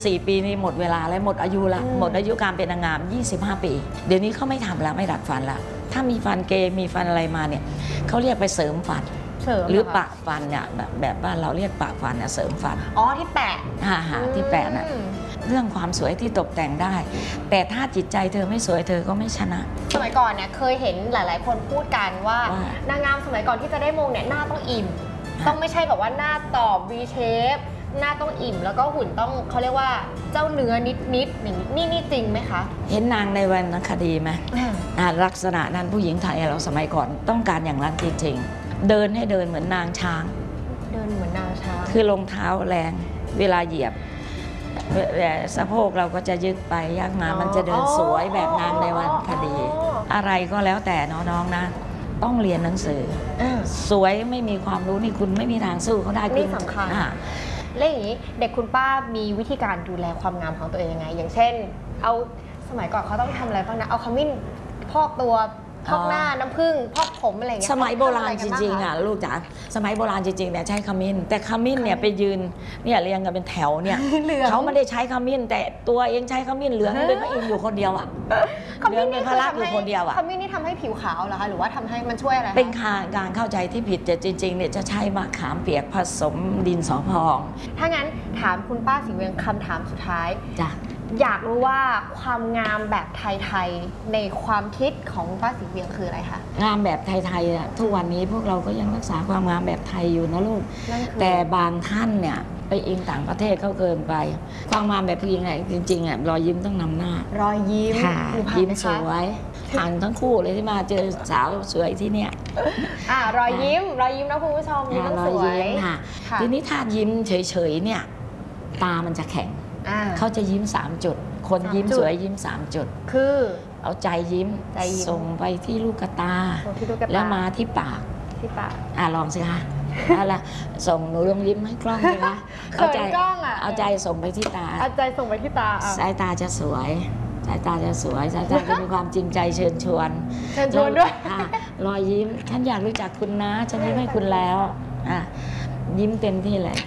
4 ปีนี้หมดเวลาแล้วหมดอายุละหมดอายุการเป็นนางงาม25 ปีเดี๋ยวนี้เขาไม่ทำแล้วไม่ดัดฟันละถ้ามีฟันเกยมีฟันอะไรมาเนี่ยเขาเรียกไปเสริมฟันหรือปะฟันเนี่ยแบบบ้านเราเรียกปะฟันเนี่ยเสริมฟันอ๋อที่แปะที่แปะน่ะเรื่องความสวยที่ตกแต่งได้แต่ถ้าจิตใจเธอไม่สวยเธอก็ไม่ชนะสมัยก่อนเนี่ยเคยเห็นหลายๆคนพูดกันว่านางงามสมัยก่อนที่จะได้มงเนี่ยหน้าต้องอิ่มต้องไม่ใช่แบบว่าหน้าตอบ V shape หน้าต้องอิ่มแล้วก็หุ่นต้องเขาเรียกว่าเจ้าเนื้อนิดนี่จริงไหมคะเห็นนางในวรรณคดีไหมลักษณะนั้นผู้หญิงไทยเราสมัยก่อนต้องการอย่างนั้นจริงๆเดินให้เดินเหมือนนางช้างเดินเหมือนนางช้างคือรองเท้าแรงเวลาเหยียบสะโพกเราก็จะยึดไปยักมามันจะเดินสวยแบบนางในวรรณคดีอะไรก็แล้วแต่น้องๆนะต้องเรียนหนังสือสวยไม่มีความรู้นี่คุณไม่มีทางสู้เขาได้นี่สำคัญแล้วอย่างนี้เด็กคุณป้ามีวิธีการดูแลความงามของตัวเองยังไงอย่างเช่นเอาสมัยก่อนเขาต้องทำอะไรบ้างนะเอาขมิ้นพอกตัวพอกหน้าน้ำผึ้งพอกผมอะไรเงี้ยสมัยโบราณจริงๆอ่ะลูกจ๋าสมัยโบราณจริงๆเนี่ยใช้ขมิ้นแต่ขมิ้นเนี่ยไปยืนเนี่ยเรียงกันเป็นแถวเนี่ยเขาไม่ได้ใช้ขมิ้นแต่ตัวเองใช้ขมิ้นเหลืองเป็นพระอินทร์อยู่คนเดียวอ่ะเหลืองเป็นพระลักษณ์อยู่คนเดียวอ่ะขมิ้นนี่ทำให้ผิวขาวเหรอคะหรือว่าทำให้มันช่วยอะไรเป็นการเข้าใจที่ผิดแต่จริงๆเนี่ยจะใช้มะขามเปียกผสมดินสอพองถ้างั้นถามคุณป้าสีเวียงคำถามสุดท้ายจ้ะอยากรู้ว่าความงามแบบไทยๆในความคิดของป้าสีเวียงคืออะไรคะงามแบบไทยๆอ่ะทุกวันนี้พวกเราก็ยังรักษาความงามแบบไทยอยู่นะลูกแต่บางท่านเนี่ยไปอิงต่างประเทศเขาเกินไปความงามแบบผู้หญิงเนี่ยจริงๆอ่ะรอยยิ้มต้องนำหน้ารอยยิ้มยิ้มสวยผ่านทั้งคู่เลยที่มาเจอสาวสวยที่เนี่ยรอยยิ้มนะคุณผู้ชมยิ้มต้องสวยทีนี้ถ้ายิ้มเฉยๆเนี่ยตามันจะแข็งเขาจะยิ้ม3 จุดคนยิ้มสวยยิ้ม3 จุดคือเอาใจยิ้มส่งไปที่ลูกตาแล้วมาที่ปากลองสิคะอะไรส่งหนูลองยิ้มให้กล้องสิคะเอาใจส่งไปที่ตาเอาใจส่งไปที่ตาสายตาจะสวยสายตาจะสวยสายตาจะมีความจริงใจเชิญชวนด้วยรอยยิ้มฉันอยากรู้จักคุณนะฉันยิ้มให้คุณแล้วยิ้มเต็มที่เลย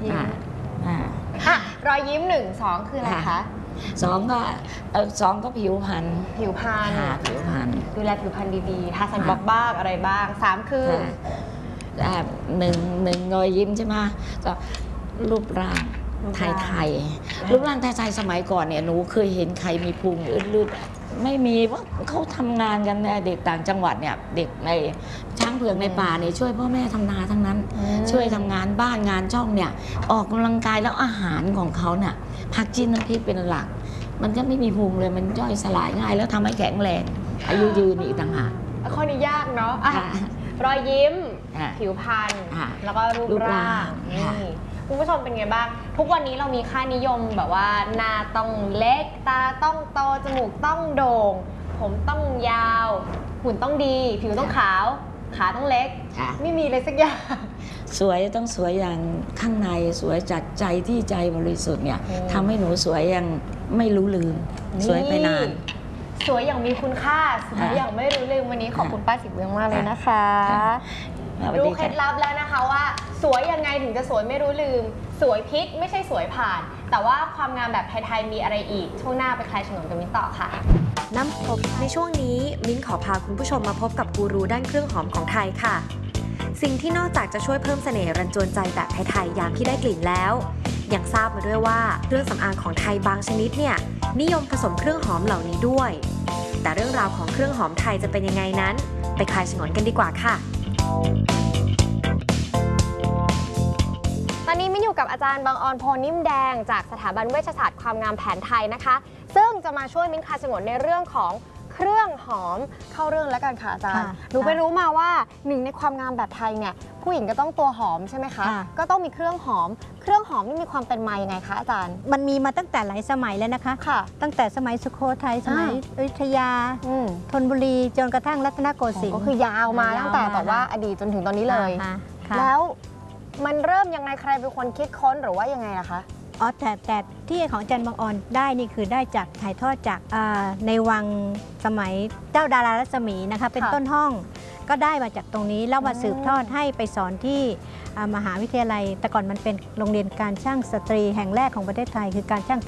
รอยยิ้ม1 2คืออะไรคะ 2ก็ผิวพรรณดูแลผิวพรรณดีๆทาซันบล็อกบ้างอะไรบ้าง3คือหนึ่งรอยยิ้มใช่ไหมรูปร่างไทยรูปร่างไทยสมัยก่อนเนี่ยหนูเคยเห็นใครมีพุงอืดๆไม่มีว่าเขาทำงานกันเด็กต่างจังหวัดเนี่ยเด็กในช้างเผือกในป่าเนี่ยช่วยพ่อแม่ทำนาทั้งนั้นช่วยทำงานบ้านงานช่องเนี่ยออกกำลังกายแล้วอาหารของเขาเนี่ยผักจีนน้ำพริกเป็นหลักมันก็ไม่มีพุงเลยมันย่อยสลายง่ายแล้วทำให้แข็งแรงอายุยืนอีกต่างหากข้อนี้ยากเนาะรอยยิ้มผิวพรรณแล้วก็รูปร่างนี่คุณผู้ชมเป็นไงบ้างทุกวันนี้เรามีค่านิยมแบบว่าหน้าต้องเล็กตาต้องโตจมูกต้องโด่งผมต้องยาวหุ่นต้องดีผิวต้องขาวขาต้องเล็กไม่มีเลยสักอย่างสวยต้องสวยอย่างข้างในสวยจากใจที่ใจบริสุทธิ์เนี่ยทำให้หนูสวยอย่างไม่รู้ลืมสวยไปนานสวยอย่างมีคุณค่าสวยอย่างไม่รู้ลืมวันนี้ขอบคุณป้าสีเวียงมากเลยนะคะรู้เคล็ดลับแล้วนะคะว่าสวยยังไงถึงจะสวยไม่รู้ลืมสวยพลิกไม่ใช่สวยผ่านแต่ว่าความงามแบบไทยๆมีอะไรอีกช่วงหน้าไปคลายฉงนกับมิ้นต่อค่ะน้ำพบในช่วงนี้มิ้นขอพาคุณผู้ชมมาพบกับกูรูด้านเครื่องหอมของไทยค่ะสิ่งที่นอกจากจะช่วยเพิ่มเสน่ห์รันจวนใจแบบไทยๆยามที่ได้กลิ่นแล้วยังทราบมาด้วยว่าเครื่องสำอางของไทยบางชนิดเนี่ยนิยมผสมเครื่องหอมเหล่านี้ด้วยแต่เรื่องราวของเครื่องหอมไทยจะเป็นยังไงนั้นไปคลายฉงนกันดีกว่าค่ะตอนนี้มิ้นอยู่กับอาจารย์บังออนโพนิ่มแดงจากสถาบันเวชศาสตร์ความงามแผนไทยนะคะซึ่งจะมาช่วยมิ้นคลายฉงนในเรื่องของเครื่องหอมเข้าเรื่องแล้วกันค่ะอาจารย์หนูไปรู้มาว่าหนึ่งในความงามแบบไทยเนี่ยผู้หญิงก็ต้องตัวหอมใช่ไหมคะก็ต้องมีเครื่องหอมนี่มีความเป็นมายังไงคะอาจารย์มันมีมาตั้งแต่หลายสมัยแล้วนะคะตั้งแต่สมัยสุโขทัยสมัยอยุธยาธนบุรีจนกระทั่งรัตนโกสินทร์ก็คือยาวมาตั้งแต่แบบว่าอดีตจนถึงตอนนี้เลยแล้วมันเริ่มยังไงใครเป็นคนคิดค้นหรือว่ายังไงล่ะคะแต่ที่ของอาจารย์บังออนได้นี่คือได้จากถ่ายทอดจากในวังสมัยเจ้าดารารัศมีนะคะเป็นต้นห้องก็ได้มาจากตรงนี้แล้วมาสืบทอดให้ไปสอนที่มหาวิทยาลัยแต่ก่อนมันเป็นโรงเรียนการช่างสตรีแห่งแรกของประเทศไทยคือการช่าง